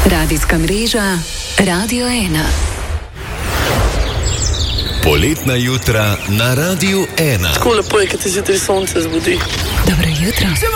Radijska mreža Radio 1. Poletna jutra na Radiu 1. Tako lepo je, kad se zjutraj sonce zbudi. Dobro jutro.